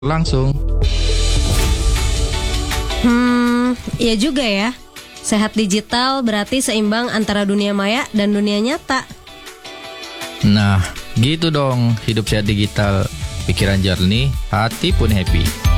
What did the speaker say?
langsung. Iya juga ya. Sehat digital berarti seimbang antara dunia maya dan dunia nyata. Nah, gitu dong hidup sehat digital. Pikiran jernih, hati pun happy.